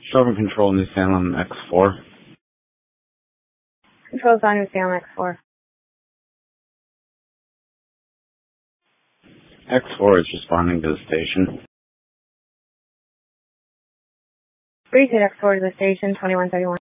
Shelburne Control, New Salem, X4. Control's on New Salem, X4. X4 is responding to the station. Repeat X4 to the station, 2131.